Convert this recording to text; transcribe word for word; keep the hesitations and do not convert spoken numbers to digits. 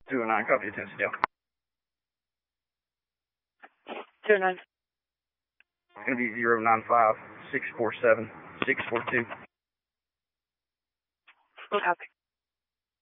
two oh nine, copy to Tennessee Dale. two oh nine. It's going to be zero nine five, six four seven, six four two. Copy.